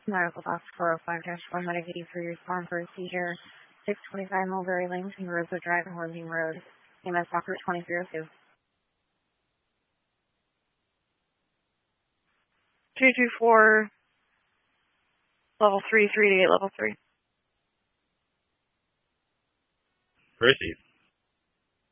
Medical box 405-183, respond for a seizure, 625 Mulberry Lane, King Rosewood Drive, Hornbeam Road. EMS Walker 2302. 224, level 3, 3 to 8, level 3. Proceed.